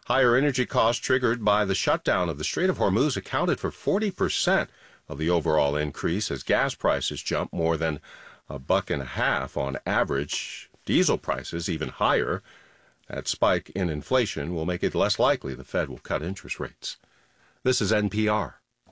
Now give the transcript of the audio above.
Higher energy costs triggered by the shutdown of the Strait of Hormuz accounted for 40% of the overall increase as gas prices jumped more than $1.50 on average. Diesel prices even higher. That spike in inflation will make it less likely the Fed will cut interest rates. This is NPR.